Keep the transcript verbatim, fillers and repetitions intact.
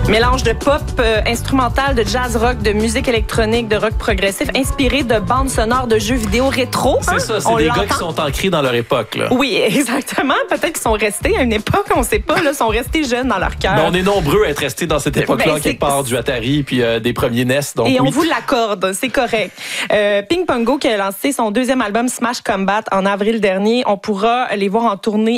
Mélange de pop euh, instrumental, de jazz rock, de musique électronique, de rock progressif, inspiré de bandes sonores de jeux vidéo rétro. C'est hein? ça, c'est On des l'entend. gars qui sont ancrés dans leur époque. Là. Oui, exactement. Peut-être qu'ils sont restés à une époque, on ne sait pas, là, sont restés jeunes dans leur cœur. Mais on est nombreux à être restés dans cette époque-là, Ben, quelque part, du Atari puis euh, des premiers N E S. Donc, Et oui. on vous l'accorde, c'est correct. Euh, Ping Pongo qui a lancé son deuxième album Smash Combat en avril dernier. On pourra les voir en tournée